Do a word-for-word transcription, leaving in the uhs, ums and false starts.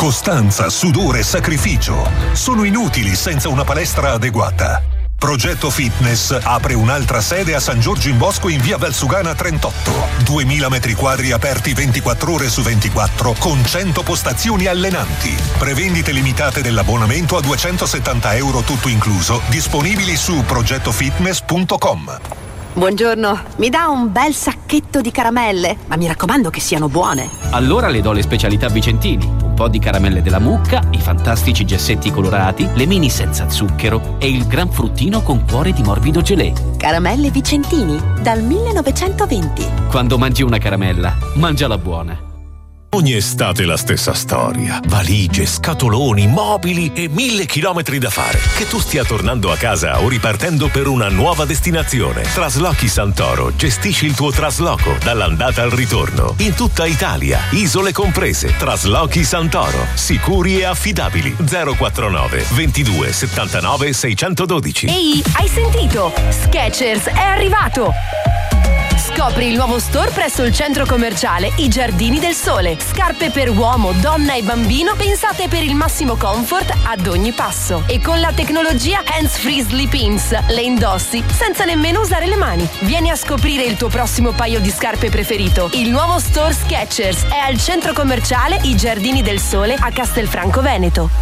Costanza, sudore e sacrificio sono inutili senza una palestra adeguata. Progetto Fitness apre un'altra sede a San Giorgio in Bosco in via Valsugana trentotto. duemila metri quadri aperti ventiquattro ore su ventiquattro con cento postazioni allenanti. Prevendite limitate dell'abbonamento a duecentosettanta euro tutto incluso, disponibili su progettofitness punto com. Buongiorno, mi dà un bel sacchetto di caramelle, ma mi raccomando che siano buone. Allora le do le specialità Vicentini. Un po' di caramelle della mucca, i fantastici gessetti colorati, le mini senza zucchero e il gran fruttino con cuore di morbido gelé. Caramelle Vicentini, dal millenovecentoventi. Quando mangi una caramella, mangiala buona. Ogni estate la stessa storia. Valigie, scatoloni, mobili e mille chilometri da fare. Che tu stia tornando a casa o ripartendo per una nuova destinazione. Traslochi Santoro gestisci il tuo trasloco dall'andata al ritorno. In tutta Italia, isole comprese. Traslochi Santoro. Sicuri e affidabili. zero quarantanove ventidue settantanove seicentododici. Ehi, hai sentito? Skechers è arrivato! Scopri il nuovo store presso il centro commerciale I Giardini del Sole. Scarpe per uomo, donna e bambino pensate per il massimo comfort ad ogni passo. E con la tecnologia Hands Free Sleep-Ins le indossi senza nemmeno usare le mani. Vieni a scoprire il tuo prossimo paio di scarpe preferito. Il nuovo store Skechers è al centro commerciale I Giardini del Sole a Castelfranco Veneto.